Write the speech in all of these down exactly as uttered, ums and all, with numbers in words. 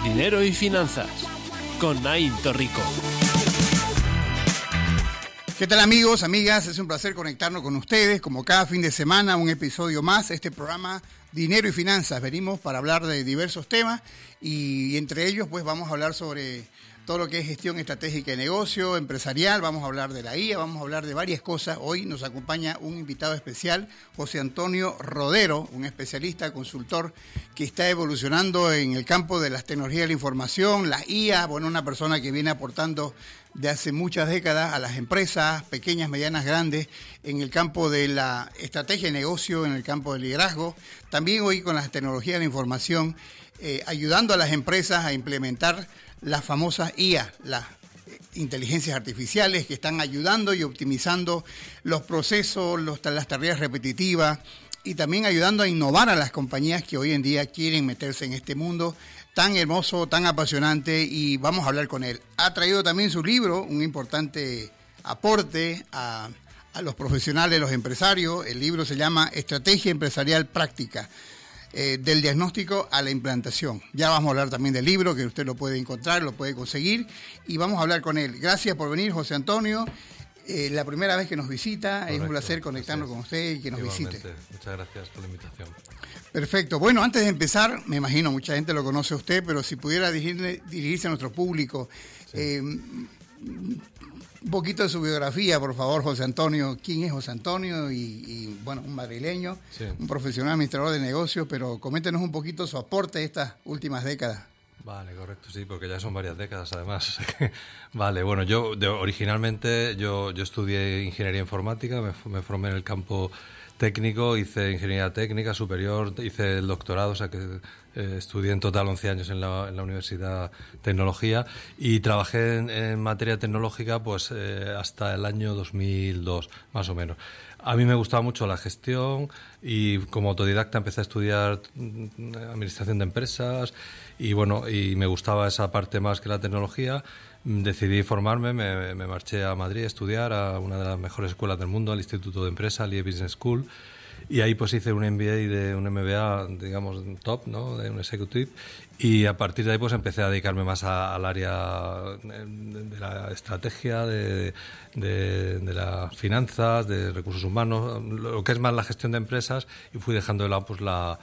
Dinero y Finanzas, con Naim Torrico. ¿Qué tal, amigos, amigas? Es un placer conectarnos con ustedes, como cada fin de semana, un episodio más, este programa Dinero y Finanzas. Venimos para hablar de diversos temas y entre ellos pues vamos a hablar sobre todo lo que es gestión estratégica de negocio, empresarial, vamos a hablar de la I A, vamos a hablar de varias cosas. Hoy nos acompaña un invitado especial, José Antonio Rodero, un especialista, consultor que está evolucionando en el campo de las tecnologías de la información, la I A, bueno, una persona que viene aportando de hace muchas décadas a las empresas, pequeñas, medianas, grandes, en el campo de la estrategia de negocio, en el campo del liderazgo, también hoy con las tecnologías de la información, eh, ayudando a las empresas a implementar las famosas I A, las inteligencias artificiales que están ayudando y optimizando los procesos, los, las tareas repetitivas y también ayudando a innovar a las compañías que hoy en día quieren meterse en este mundo tan hermoso, tan apasionante, y vamos a hablar con él. Ha traído también su libro, un importante aporte a, a los profesionales, los empresarios. El libro se llama Estrategia Empresarial Práctica. Eh, del diagnóstico a la implantación. Ya vamos a hablar también del libro, que usted lo puede encontrar, lo puede conseguir, y vamos a hablar con él. Gracias por venir, José Antonio. Eh, la primera vez que nos visita. Correcto. Es un placer conectarnos con usted y que nos Igualmente. visite. Muchas gracias por la invitación. Perfecto. Bueno, antes de empezar, me imagino mucha gente lo conoce a usted, pero si pudiera dirigirle, dirigirse a nuestro público, sí. eh, un poquito de su biografía, por favor, José Antonio. ¿Quién es José Antonio? Y, y bueno, un madrileño, sí. un profesional administrador de negocios, pero coméntenos un poquito su aporte de estas últimas décadas. Vale, correcto, sí, porque ya son varias décadas además. Vale, bueno, yo de, originalmente yo, yo estudié ingeniería informática, me, me formé en el campo técnico, hice ingeniería técnica superior, hice el doctorado, o sea que eh, estudié en total once años en la, en la Universidad Tecnología y trabajé en, en materia tecnológica pues eh, hasta el año dos mil dos, más o menos. A mí me gustaba mucho la gestión y como autodidacta empecé a estudiar administración de empresas y bueno, y me gustaba esa parte más que la tecnología. Decidí formarme, me, me marché a Madrid a estudiar a una de las mejores escuelas del mundo, al Instituto de Empresa, al I E Business School, y ahí pues hice un M B A y de un M B A, digamos, top, ¿no?, de un executive, y a partir de ahí pues empecé a dedicarme más a, al área de, de la estrategia, de, de, de las finanzas, de recursos humanos, lo que es más la gestión de empresas, y fui dejando de lado pues la,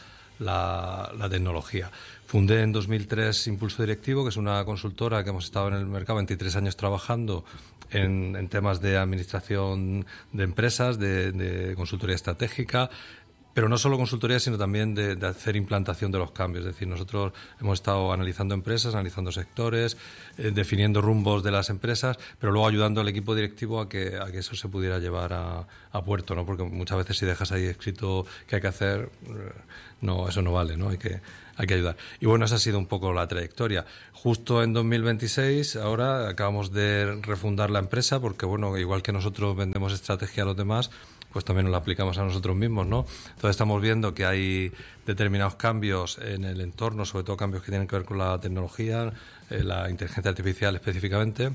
la, la tecnología. Fundé en dos mil tres Impulso Directivo, que es una consultora que hemos estado en el mercado veintitrés años trabajando en, en temas de administración de empresas, de, de consultoría estratégica, pero no solo consultoría, sino también de, de hacer implantación de los cambios. Es decir, nosotros hemos estado analizando empresas, analizando sectores, eh, definiendo rumbos de las empresas, pero luego ayudando al equipo directivo a que, a que eso se pudiera llevar a, a puerto, ¿no? Porque muchas veces si dejas ahí escrito qué hay que hacer, no, eso no vale, ¿no? Hay que, hay que ayudar. Y bueno, esa ha sido un poco la trayectoria. Justo en dos mil veintiséis, ahora acabamos de refundar la empresa, porque bueno, igual que nosotros vendemos estrategia a los demás, pues también nos la aplicamos a nosotros mismos, ¿no? Entonces estamos viendo que hay determinados cambios en el entorno, sobre todo cambios que tienen que ver con la tecnología, eh, la inteligencia artificial específicamente.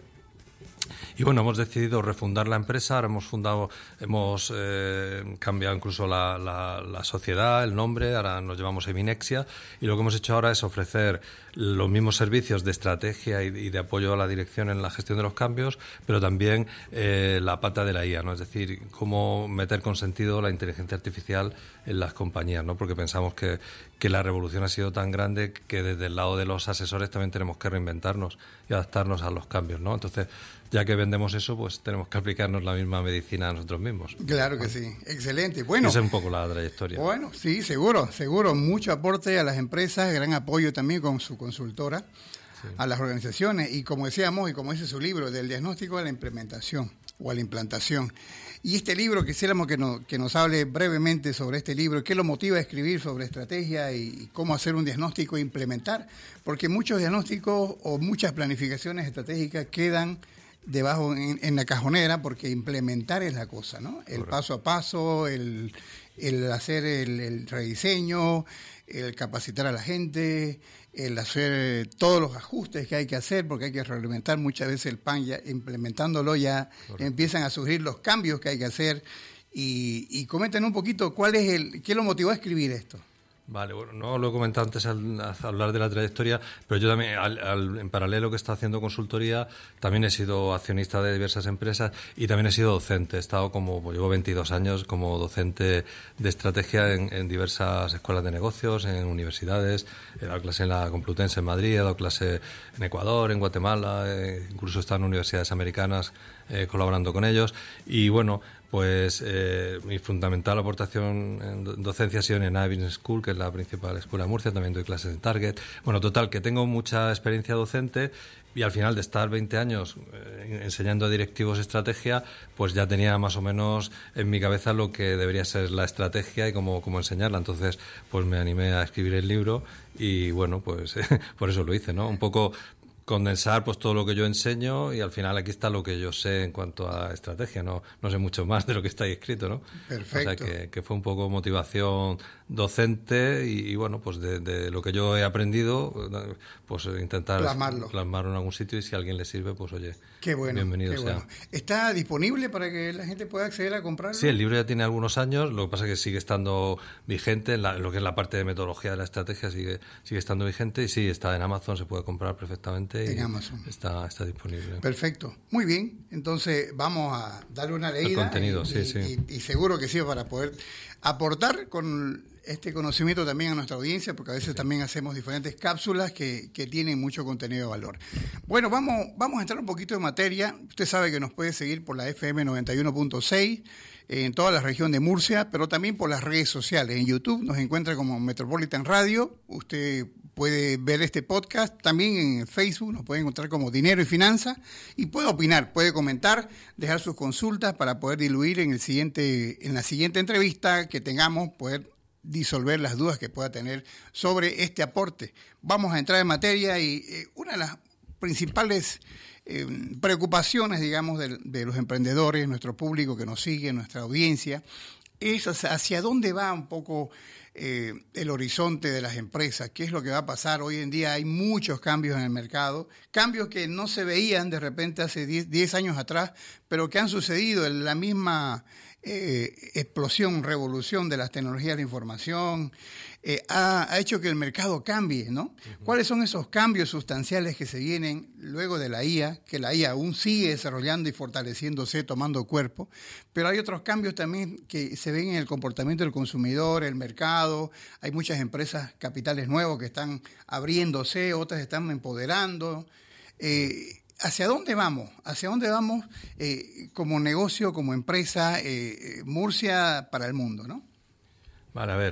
Y bueno, hemos decidido refundar la empresa, ahora hemos fundado, hemos eh, cambiado incluso la, la, la sociedad, el nombre, ahora nos llamamos Eminexia, y lo que hemos hecho ahora es ofrecer los mismos servicios de estrategia y, y de apoyo a la dirección en la gestión de los cambios, pero también eh, la pata de la I A, ¿no? Es decir, cómo meter con sentido la inteligencia artificial en las compañías, ¿no? Porque pensamos que, que la revolución ha sido tan grande que desde el lado de los asesores también tenemos que reinventarnos y adaptarnos a los cambios, ¿no? Entonces, ya que vendemos eso, pues tenemos que aplicarnos la misma medicina a nosotros mismos. Claro que sí, excelente. Bueno, esa es un poco la trayectoria. Bueno, sí, seguro, seguro. Mucho aporte a las empresas, gran apoyo también con su consultora, sí, a las organizaciones. Y como decíamos, y como dice su libro, del diagnóstico a la implementación o a la implantación. Y este libro, quisiéramos que nos, que nos hable brevemente sobre este libro, qué lo motiva a escribir sobre estrategia y, y cómo hacer un diagnóstico e implementar. Porque muchos diagnósticos o muchas planificaciones estratégicas quedan debajo en, en la cajonera, porque implementar es la cosa, ¿no? El Correcto. Paso a paso, el, el hacer el, el rediseño, el capacitar a la gente, el hacer todos los ajustes que hay que hacer, porque hay que realimentar muchas veces el pan, ya implementándolo ya Correcto. Empiezan a surgir los cambios que hay que hacer. Y, y comenten un poquito cuál es el, qué lo motivó a escribir esto. Vale, bueno, no lo he comentado antes al, al hablar de la trayectoria, pero yo también, al, al, en paralelo que está haciendo consultoría, también he sido accionista de diversas empresas y también he sido docente. He estado como, pues, llevo veintidós años como docente de estrategia en, en diversas escuelas de negocios, en universidades. He dado clase en la Complutense en Madrid, he dado clase en Ecuador, en Guatemala, eh, incluso he estado en universidades americanas eh, colaborando con ellos. Y bueno, pues eh, mi fundamental aportación en docencia ha sido en I Business School, que es la principal escuela de Murcia, también doy clases en Target. Bueno, total, que tengo mucha experiencia docente y al final de estar veinte años eh, enseñando a directivos estrategia, pues ya tenía más o menos en mi cabeza lo que debería ser la estrategia y cómo, cómo enseñarla. Entonces, pues me animé a escribir el libro y bueno, pues por eso lo hice, ¿no? Un poco condensar pues todo lo que yo enseño y al final aquí está lo que yo sé en cuanto a estrategia, no no sé mucho más de lo que está ahí escrito, ¿no? Perfecto. O sea que, que fue un poco motivación docente y, y bueno, pues de, de lo que yo he aprendido, pues intentar plasmarlo. plasmarlo en algún sitio y si a alguien le sirve, pues oye, qué bueno, bienvenido qué sea. Bueno. ¿Está disponible para que la gente pueda acceder a comprarlo? Sí, el libro ya tiene algunos años, lo que pasa es que sigue estando vigente, en la, lo que es la parte de metodología de la estrategia sigue sigue estando vigente y sí, está en Amazon, se puede comprar perfectamente. En y Amazon. Está, está disponible. Perfecto. Muy bien. Entonces vamos a darle una leída. El contenido, y, sí, y, sí. Y, y seguro que sí, para poder aportar con este conocimiento también a nuestra audiencia, porque a veces sí. también hacemos diferentes cápsulas que, que tienen mucho contenido de valor. Bueno, vamos, vamos a entrar un poquito en materia. Usted sabe que nos puede seguir por la F M noventa y uno punto seis en toda la región de Murcia, pero también por las redes sociales. En YouTube nos encuentra como Metropolitan Radio. Usted puede ver este podcast. También en Facebook nos puede encontrar como Dinero y Finanzas. Y puede opinar, puede comentar, dejar sus consultas para poder diluir en, el siguiente, en la siguiente entrevista que tengamos, poder disolver las dudas que pueda tener sobre este aporte. Vamos a entrar en materia y eh, una de las principales eh, preocupaciones, digamos, de, de los emprendedores, nuestro público que nos sigue, nuestra audiencia, es hacia dónde va un poco eh, el horizonte de las empresas, qué es lo que va a pasar. Hoy en día hay muchos cambios en el mercado, cambios que no se veían de repente hace diez años atrás, pero que han sucedido en la misma eh, explosión, revolución de las tecnologías de la información, eh, ha, ha hecho que el mercado cambie, ¿no? Uh-huh. ¿Cuáles son esos cambios sustanciales que se vienen luego de la I A? Que la I A aún sigue desarrollando y fortaleciéndose, tomando cuerpo, pero hay otros cambios también que se ven en el comportamiento del consumidor, el mercado. Hay muchas empresas, capitales nuevos que están abriéndose, otras están empoderando. Eh, ¿Hacia dónde vamos? ¿Hacia dónde vamos eh, como negocio, como empresa, eh, Murcia para el mundo, ¿no? Vale, a ver.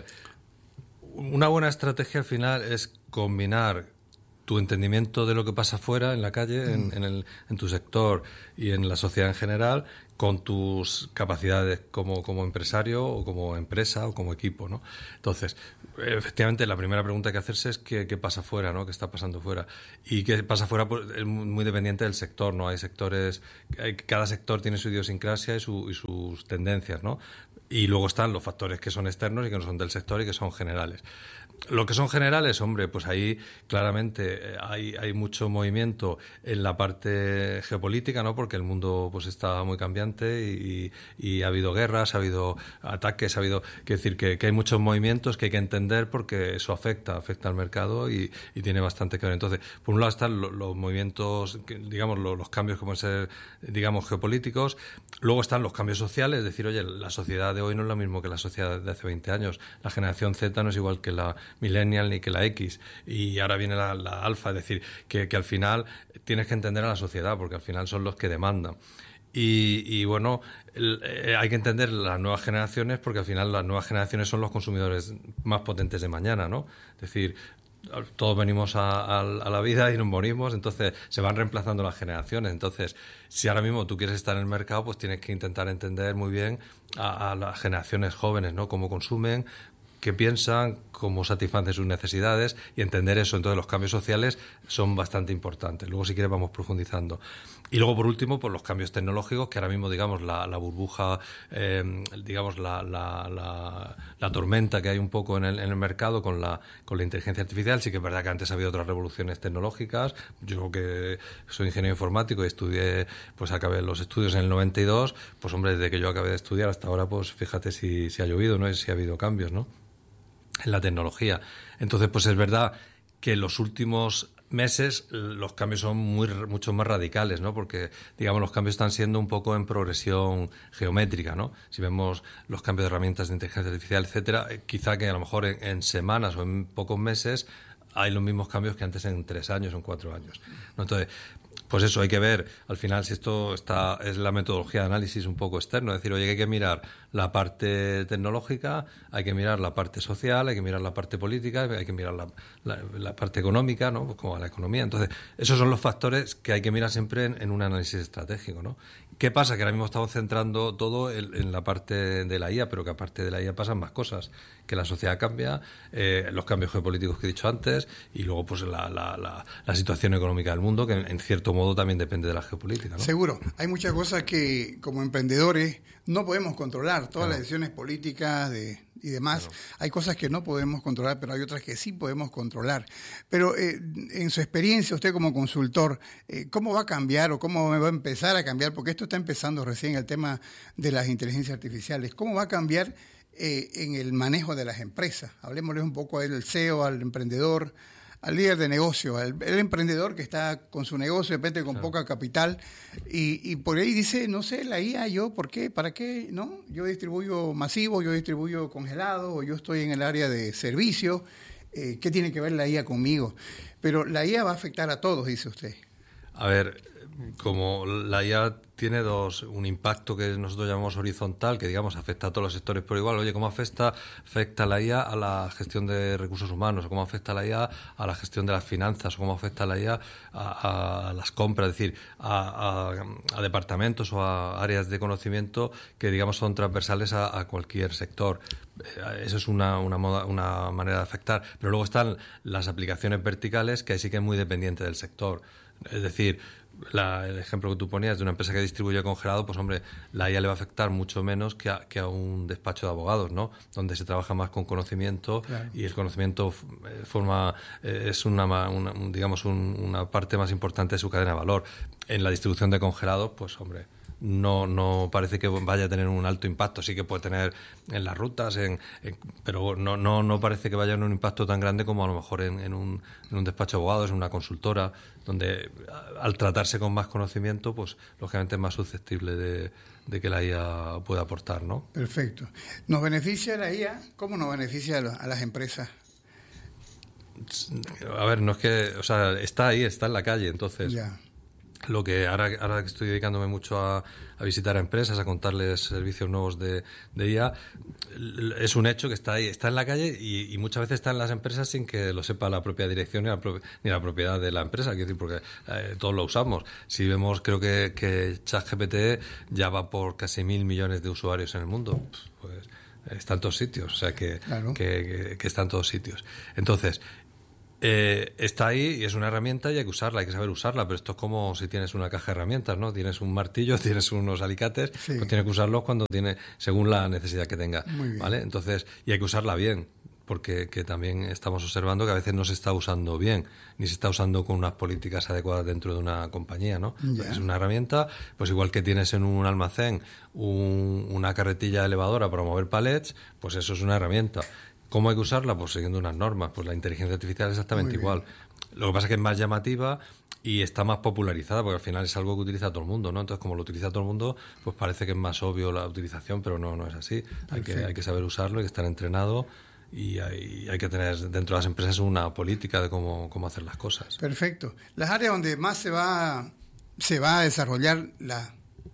Una buena estrategia al final es combinar tu entendimiento de lo que pasa afuera, en la calle, mm. en, en, el, en tu sector y en la sociedad en general, con tus capacidades como, como empresario o como empresa o como equipo, ¿no? Entonces, efectivamente, la primera pregunta que hacerse es qué, qué pasa fuera, ¿no? ¿Qué está pasando fuera? Y qué pasa fuera pues, es muy dependiente del sector, ¿no? Hay sectores, hay, cada sector tiene su idiosincrasia y, su, y sus tendencias, ¿no? Y luego están los factores que son externos y que no son del sector y que son generales. Lo que son generales, hombre, pues ahí claramente hay, hay mucho movimiento en la parte geopolítica, ¿no? Porque el mundo pues está muy cambiante y, y ha habido guerras, ha habido ataques, ha habido... Quiero decir que, que hay muchos movimientos que hay que entender porque eso afecta, afecta al mercado y, y tiene bastante que ver. Entonces, por un lado están los, los movimientos, digamos, los, los cambios que pueden ser, digamos, geopolíticos. Luego están los cambios sociales, es decir, oye, la sociedad de hoy no es lo mismo que la sociedad de hace veinte años. La generación Z no es igual que la millennial ni que la X, y ahora viene la, la alfa, es decir, que, que al final tienes que entender a la sociedad, porque al final son los que demandan. Y, y bueno, el, eh, hay que entender las nuevas generaciones, porque al final las nuevas generaciones son los consumidores más potentes de mañana, ¿no? Es decir, todos venimos a, a, a la vida y nos morimos, entonces se van reemplazando las generaciones. Entonces, si ahora mismo tú quieres estar en el mercado, pues tienes que intentar entender muy bien a, a las generaciones jóvenes, ¿no? Cómo consumen, qué piensan, cómo satisfacen sus necesidades y entender eso. Entonces, los cambios sociales son bastante importantes. Luego, si quieres, vamos profundizando. Y luego, por último, pues los cambios tecnológicos, que ahora mismo, digamos, la, la burbuja, eh, digamos, la, la, la, la tormenta que hay un poco en el, en el mercado con la, con la inteligencia artificial. Sí que es verdad que antes ha habido otras revoluciones tecnológicas. Yo que soy ingeniero informático y estudié, pues acabé los estudios en el noventa y dos, pues hombre, desde que yo acabé de estudiar hasta ahora, pues fíjate si, si ha llovido, ¿no? Si ha habido cambios, ¿no? en la tecnología. Entonces, pues es verdad que en los últimos meses los cambios son muy mucho más radicales, ¿no? Porque, digamos, los cambios están siendo un poco en progresión geométrica, ¿no? Si vemos los cambios de herramientas de inteligencia artificial, etcétera, eh, quizá que a lo mejor en, en semanas o en pocos meses hay los mismos cambios que antes en tres años o en cuatro años, ¿no? Entonces, pues eso, hay que ver al final si esto está es la metodología de análisis un poco externo, es decir, oye, que hay que mirar la parte tecnológica, hay que mirar la parte social, hay que mirar la parte política, hay que mirar la, la, la parte económica, ¿no? Pues como la economía. Entonces, esos son los factores que hay que mirar siempre en, en un análisis estratégico, ¿no? ¿Qué pasa? Que ahora mismo estamos centrando todo en, en la parte de la I A, pero que aparte de la I A pasan más cosas, que la sociedad cambia, eh, los cambios geopolíticos que he dicho antes, y luego pues la, la, la, la situación económica del mundo, que en, en cierto modo también depende de la geopolítica, ¿no? Seguro. Hay muchas cosas que como emprendedores no podemos controlar, todas claro. las decisiones políticas de, y demás. Claro. Hay cosas que no podemos controlar, pero hay otras que sí podemos controlar. Pero eh, en su experiencia, usted como consultor, eh, ¿cómo va a cambiar o cómo va a empezar a cambiar? Porque esto está empezando recién, el tema de las inteligencias artificiales. ¿Cómo va a cambiar eh, en el manejo de las empresas? Hablemosle un poco al C E O, al emprendedor, al líder de negocio, al el emprendedor que está con su negocio, de repente con claro. poca capital, y, y por ahí dice, no sé, la I A, yo, ¿por qué? ¿Para qué? ¿No? Yo distribuyo masivo, yo distribuyo congelado, o yo estoy en el área de servicio, eh, ¿qué tiene que ver la I A conmigo? Pero la I A va a afectar a todos, dice usted. A ver, como la I A tiene dos, un impacto que nosotros llamamos horizontal, que digamos afecta a todos los sectores por igual. Oye, ¿cómo afecta, afecta la I A a la gestión de recursos humanos? ¿O cómo afecta la I A a la gestión de las finanzas? ¿O cómo afecta la I A a, a las compras? Es decir, a, a, a departamentos o a áreas de conocimiento que digamos son transversales a, a cualquier sector. Eso es una, una, moda, una manera de afectar. Pero luego están las aplicaciones verticales, que ahí sí que es muy dependiente del sector. Es decir, la, el ejemplo que tú ponías de una empresa que distribuye congelado, pues hombre, la I A le va a afectar mucho menos que a, que a un despacho de abogados, ¿no? Donde se trabaja más con conocimiento, claro. y el conocimiento forma eh, es una, una digamos un, una parte más importante de su cadena de valor. En la distribución de congelados, pues hombre, no no parece que vaya a tener un alto impacto. Sí que puede tener en las rutas, en, en, pero no no no parece que vaya a tener un impacto tan grande como a lo mejor en, en, un, en un despacho de abogados, en una consultora, donde al tratarse con más conocimiento, pues lógicamente es más susceptible de, de que la I A pueda aportar, ¿no? Perfecto. ¿Nos beneficia la I A? ¿Cómo nos beneficia a las empresas? A ver, no es que, o sea, está ahí, está en la calle, entonces... Ya. Lo que ahora, ahora que estoy dedicándome mucho a, a visitar a empresas, a contarles servicios nuevos de, de I A, es un hecho que está ahí, está en la calle y, y muchas veces está en las empresas sin que lo sepa la propia dirección ni la, pro, ni la propiedad de la empresa, quiero decir, porque eh, todos lo usamos. Si vemos, creo que, que ChatGPT ya va por casi mil millones de usuarios en el mundo, pues está en todos sitios, o sea que, claro. que, que, que está en todos sitios. Entonces, Eh, está ahí y es una herramienta y hay que usarla, hay que saber usarla, pero esto es como si tienes una caja de herramientas, ¿no? Tienes un martillo, tienes unos alicates, sí. pues tienes que usarlos cuando tiene, según la necesidad que tenga, ¿vale? Entonces, y hay que usarla bien, porque que también estamos observando que a veces no se está usando bien, ni se está usando con unas políticas adecuadas dentro de una compañía, ¿no? Yeah. Es una herramienta, pues igual que tienes en un almacén un, una carretilla elevadora para mover palets, pues eso es una herramienta. ¿Cómo hay que usarla? Pues siguiendo unas normas. Pues la inteligencia artificial es exactamente igual. Lo que pasa es que es más llamativa y está más popularizada, porque al final es algo que utiliza todo el mundo, ¿no? Entonces, como lo utiliza todo el mundo, pues parece que es más obvio la utilización, pero no, no es así. Hay que, hay que saber usarlo, hay que estar entrenado y hay, hay que tener dentro de las empresas una política de cómo, cómo hacer las cosas. Perfecto. Las áreas donde más se va, se va a desarrollar la...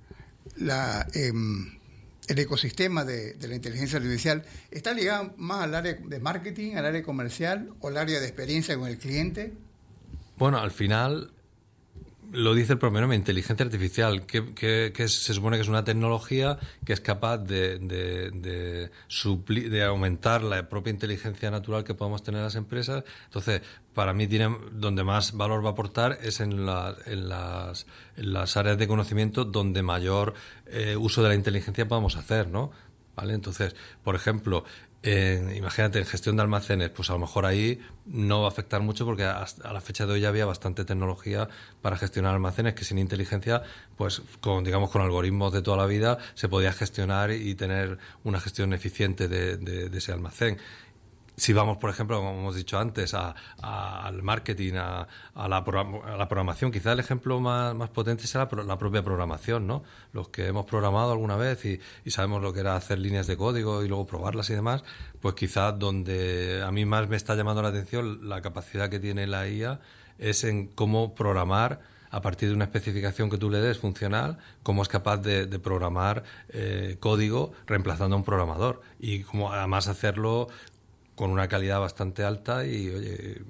la eh, el ecosistema de, de la inteligencia artificial está ligado más al área de marketing, al área comercial o al área de experiencia con el cliente. Bueno, al final lo dice el propio nombre, inteligencia artificial, que, que, que se supone que es una tecnología que es capaz de, de, de, supli, de aumentar la propia inteligencia natural que podemos tener en las empresas. Entonces, para mí tiene, donde más valor va a aportar es en, la, en, las, en las áreas de conocimiento donde mayor eh, uso de la inteligencia podamos hacer, ¿no? ¿Vale? Entonces, por ejemplo, eh, imagínate en gestión de almacenes, pues a lo mejor ahí no va a afectar mucho porque a, a la fecha de hoy ya había bastante tecnología para gestionar almacenes que sin inteligencia, pues con digamos con algoritmos de toda la vida se podía gestionar y tener una gestión eficiente de, de, de ese almacén. Si vamos, por ejemplo, como hemos dicho antes, a, a, al marketing, a, a, la a la programación, quizá el ejemplo más, más potente será la, la propia programación, ¿no? Los que hemos programado alguna vez y, y sabemos lo que era hacer líneas de código y luego probarlas y demás, pues quizá donde a mí más me está llamando la atención la capacidad que tiene la I A es en cómo programar a partir de una especificación que tú le des funcional, cómo es capaz de, de programar eh, código reemplazando a un programador y cómo además hacerlo con una calidad bastante alta y, oye,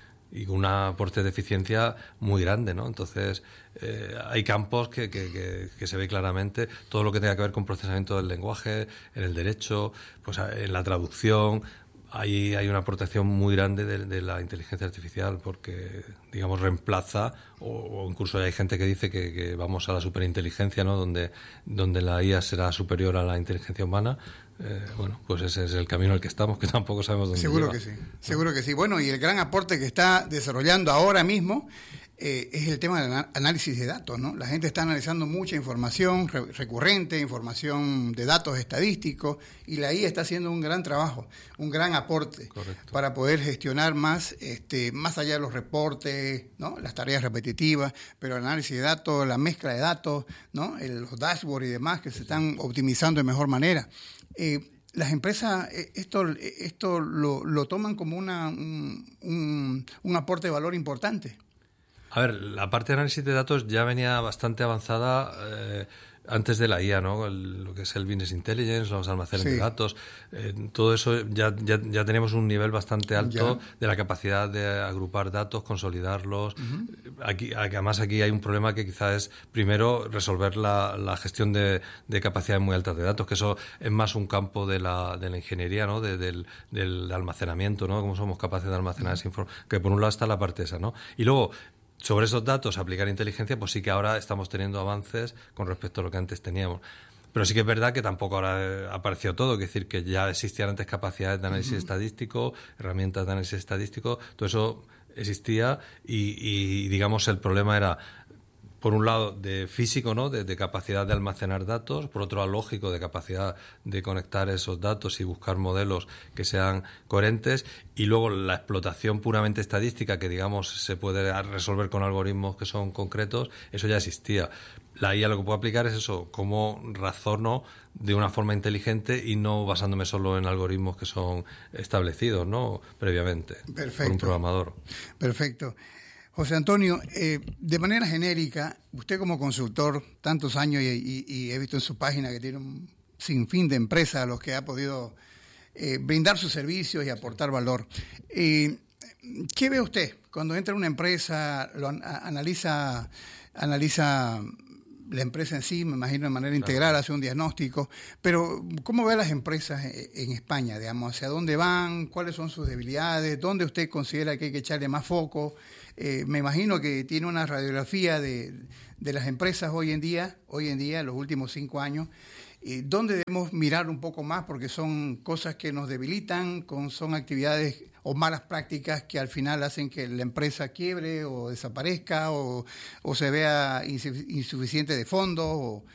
y con un aporte de eficiencia muy grande, ¿no? Entonces, eh, hay campos que, que, que, que se ve claramente, todo lo que tenga que ver con procesamiento del lenguaje, en el derecho, pues en la traducción. Ahí hay una aportación muy grande de, de la inteligencia artificial porque, digamos, reemplaza o, o incluso hay gente que dice que, que vamos a la superinteligencia, ¿no? Donde, donde la I A será superior a la inteligencia humana. Eh, bueno, pues ese es el camino en el que estamos, que tampoco sabemos dónde Seguro lleva. que sí, seguro que sí. Bueno, y el gran aporte que está desarrollando ahora mismo eh, es el tema del análisis de datos, ¿no? La gente está analizando mucha información re recurrente, información de datos estadísticos, y la I A está haciendo un gran trabajo, un gran aporte. Correcto. Para poder gestionar más, este, más allá de los reportes, ¿no? Las tareas repetitivas, pero el análisis de datos, la mezcla de datos, ¿no? El, los dashboards y demás que se están optimizando de mejor manera. Eh, las empresas esto esto lo, lo toman como una un, un, un aporte de valor importante. A ver, la parte de análisis de datos ya venía bastante avanzada eh, antes de la I A, ¿no? El, lo que es el business intelligence, los almacenes sí. de datos, eh, todo eso ya, ya, ya tenemos un nivel bastante alto ya. de la capacidad de agrupar datos, consolidarlos. Uh-huh. Aquí, además, aquí hay un problema que quizás es, primero, resolver la, la gestión de, de capacidades muy altas de datos, que eso es más un campo de la, de la ingeniería, ¿no? De, del, del almacenamiento, ¿no? Cómo somos capaces de almacenar uh-huh. esa información, que por un lado está la parte esa, ¿no? Y luego, sobre esos datos, aplicar inteligencia, pues sí que ahora estamos teniendo avances con respecto a lo que antes teníamos. Pero sí que es verdad que tampoco ahora ha aparecido todo, es decir, que ya existían antes capacidades de análisis uh-huh. estadístico, herramientas de análisis estadístico, todo eso existía y, y digamos, el problema era, por un lado, de físico, ¿no? De, de capacidad de almacenar datos, por otro lado, lógico, de capacidad de conectar esos datos y buscar modelos que sean coherentes, y luego la explotación puramente estadística, que, digamos, se puede resolver con algoritmos que son concretos, eso ya existía. La I A lo que puedo aplicar es eso, cómo razono de una forma inteligente y no basándome solo en algoritmos que son establecidos, ¿no? Previamente. Perfecto. Por un programador. Perfecto. José Antonio, eh, de manera genérica, usted como consultor, tantos años y, y, y he visto en su página que tiene un sinfín de empresas a los que ha podido eh, brindar sus servicios y aportar valor. Eh, ¿Qué ve usted cuando entra a una empresa, lo an analiza, analiza la empresa en sí, me imagino de manera integral, claro. hace un diagnóstico, pero ¿cómo ve a las empresas en España? Digamos, ¿hacia dónde van? ¿Cuáles son sus debilidades? ¿Dónde usted considera que hay que echarle más foco? Eh, me imagino que tiene una radiografía de, de las empresas hoy en día, hoy en día, los últimos cinco años, eh, ¿dónde debemos mirar un poco más? Porque son cosas que nos debilitan, con, son actividades o malas prácticas que al final hacen que la empresa quiebre o desaparezca o, o se vea insuficiente de fondos o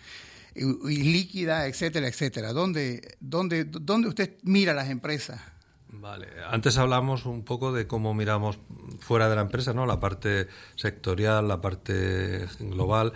y, y líquida, etcétera, etcétera. ¿Dónde, dónde, dónde usted mira las empresas? Vale, antes hablamos un poco de cómo miramos fuera de la empresa, ¿no? La parte sectorial, la parte global.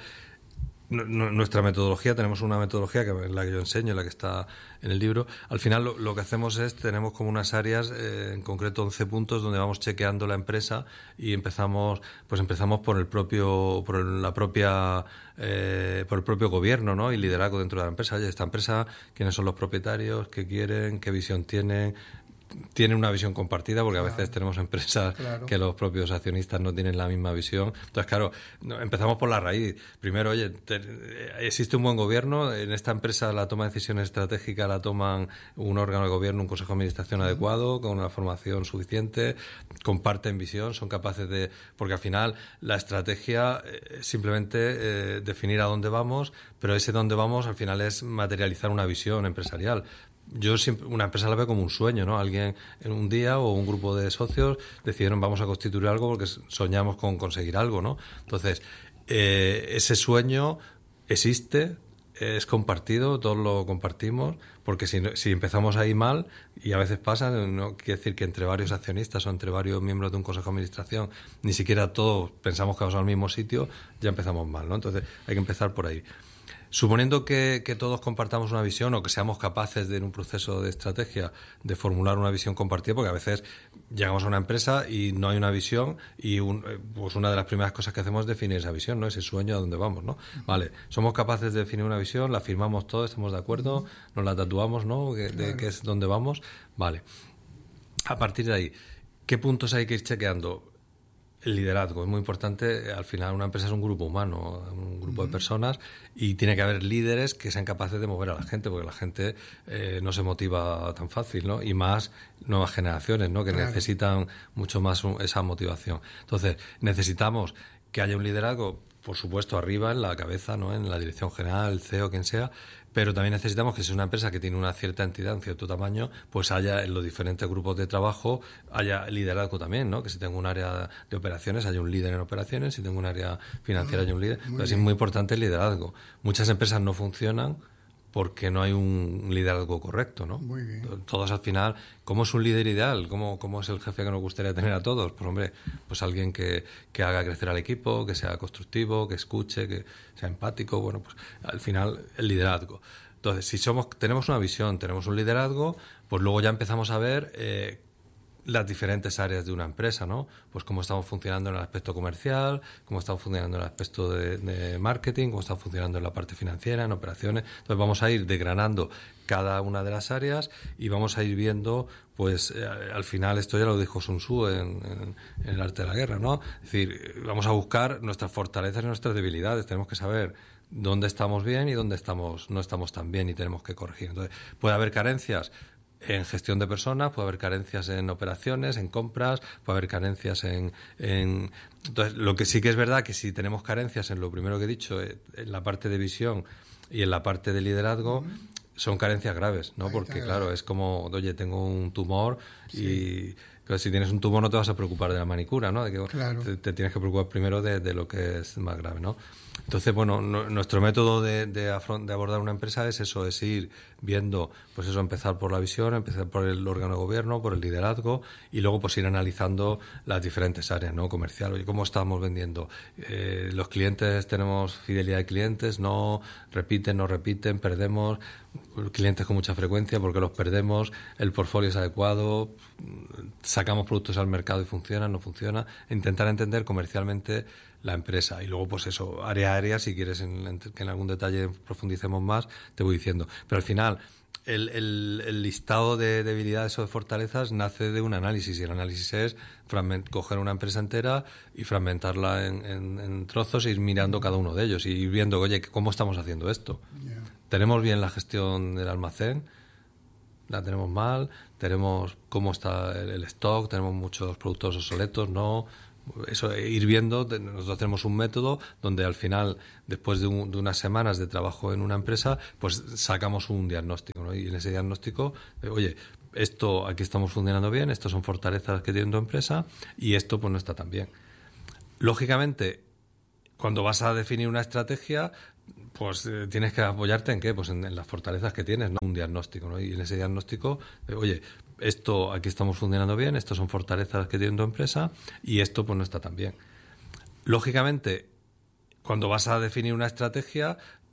Nuestra metodología, tenemos una metodología que es la que yo enseño, la que está en el libro. Al final lo, lo que hacemos es, tenemos como unas áreas, eh, en concreto once puntos, donde vamos chequeando la empresa y empezamos, pues empezamos por el propio, por la propia, eh, por el propio gobierno, ¿no? Y liderazgo dentro de la empresa. Oye, esta empresa, ¿quiénes son los propietarios? ¿Qué quieren? ¿Qué visión tienen? Tiene una visión compartida, porque a veces claro. tenemos empresas claro. que los propios accionistas no tienen la misma visión. Entonces, claro, empezamos por la raíz. Primero, oye, te, existe un buen gobierno. En esta empresa la toma de decisiones estratégicas la toman un órgano de gobierno, un consejo de administración uh-huh. adecuado, con una formación suficiente, comparten visión, son capaces de... Porque al final la estrategia es simplemente eh, definir a dónde vamos, pero ese dónde vamos al final es materializar una visión empresarial. Yo siempre, una empresa la veo como un sueño, ¿no? Alguien en un día o un grupo de socios decidieron vamos a constituir algo porque soñamos con conseguir algo, ¿no? Entonces, eh, ese sueño existe, es compartido, todos lo compartimos, porque si, si empezamos ahí mal, y a veces pasa, no quiere decir que entre varios accionistas o entre varios miembros de un consejo de administración, ni siquiera todos pensamos que vamos al mismo sitio, ya empezamos mal, ¿no? Entonces hay que empezar por ahí. Suponiendo que, que todos compartamos una visión o que seamos capaces de, en un proceso de estrategia, de formular una visión compartida, porque a veces llegamos a una empresa y no hay una visión y un, pues una de las primeras cosas que hacemos es definir esa visión, ¿no? Ese sueño a dónde vamos, ¿no? Vale, somos capaces de definir una visión, la firmamos todos, estamos de acuerdo, nos la tatuamos, ¿no? De, de qué es dónde vamos. Vale. A partir de ahí, ¿qué puntos hay que ir chequeando? El liderazgo es muy importante. Al final una empresa es un grupo humano, un grupo uh-huh. de personas, y tiene que haber líderes que sean capaces de mover a la gente, porque la gente eh, no se motiva tan fácil, ¿no? Y más nuevas generaciones, ¿no? Que claro. necesitan mucho más un, esa motivación. Entonces necesitamos que haya un liderazgo, por supuesto, arriba en la cabeza, ¿no? En la dirección general, el C E O, quien sea. Pero también necesitamos que si es una empresa que tiene una cierta entidad, un cierto tamaño, pues haya en los diferentes grupos de trabajo, haya liderazgo también, ¿no? Que si tengo un área de operaciones, haya un líder en operaciones, si tengo un área financiera, haya un líder. Pero es muy importante el liderazgo. Muchas empresas no funcionan porque no hay un liderazgo correcto, ¿no? Muy bien. Todos al final, ¿cómo es un líder ideal? ¿Cómo, cómo es el jefe que nos gustaría tener a todos? Pues hombre, pues alguien que, que haga crecer al equipo, que sea constructivo, que escuche, que sea empático. Bueno, pues al final el liderazgo. Entonces, si somos, tenemos una visión, tenemos un liderazgo, pues luego ya empezamos a ver eh, las diferentes áreas de una empresa, ¿no? Pues cómo estamos funcionando en el aspecto comercial, cómo estamos funcionando en el aspecto de, de marketing, cómo estamos funcionando en la parte financiera, en operaciones. Entonces vamos a ir desgranando cada una de las áreas y vamos a ir viendo, pues eh, al final, esto ya lo dijo Sun Tzu en, en, en el arte de la guerra, ¿no? Es decir, vamos a buscar nuestras fortalezas y nuestras debilidades. Tenemos que saber dónde estamos bien y dónde estamos no estamos tan bien y tenemos que corregir. Entonces, puede haber carencias en gestión de personas, puede haber carencias en operaciones, en compras, puede haber carencias en, en... Entonces, lo que sí que es verdad que si tenemos carencias en lo primero que he dicho, en la parte de visión y en la parte de liderazgo, uh-huh. son carencias graves, ¿no? Ahí porque, claro, es como, oye, tengo un tumor sí. y... Pero si tienes un tumor no te vas a preocupar de la manicura, ¿no? De que claro. te, te tienes que preocupar primero de, de lo que es más grave, ¿no? Entonces, bueno, no, nuestro método de, de, afront, de abordar una empresa es eso, es ir viendo, pues eso, empezar por la visión, empezar por el órgano de gobierno, por el liderazgo y luego pues ir analizando las diferentes áreas, ¿no? Comercial, oye, ¿cómo estamos vendiendo? Eh, los clientes, tenemos fidelidad de clientes, no repiten, no repiten, perdemos clientes con mucha frecuencia porque los perdemos, el portfolio es adecuado, sacamos productos al mercado y funcionan, no funciona, intentar entender comercialmente la empresa y luego pues eso, área a área, si quieres en, en, que en algún detalle profundicemos más, te voy diciendo, pero al final el, el, el listado de debilidades o de fortalezas nace de un análisis y el análisis es fragment, coger una empresa entera y fragmentarla en, en, en trozos e ir mirando cada uno de ellos y ir viendo, oye, ¿cómo estamos haciendo esto? Yeah. ¿Tenemos bien la gestión del almacén? ¿La tenemos mal? ¿Tenemos cómo está el, el stock? ¿Tenemos muchos productos obsoletos? ¿No? Eso, ir viendo. Nosotros tenemos un método donde al final, después de, un, de unas semanas de trabajo en una empresa, pues sacamos un diagnóstico, ¿no? Y en ese diagnóstico, eh, oye, esto aquí estamos funcionando bien, estas son fortalezas que tiene tu empresa y esto pues no está tan bien. Lógicamente, cuando vas a definir una estrategia, pues eh, tienes que apoyarte en qué, pues en, en las fortalezas que tienes, ¿no? Un diagnóstico, ¿no? Y en ese diagnóstico, eh, oye, esto aquí estamos funcionando bien, estos son fortalezas que tiene tu empresa y esto pues no está tan bien. Lógicamente, cuando vas a definir una estrategia,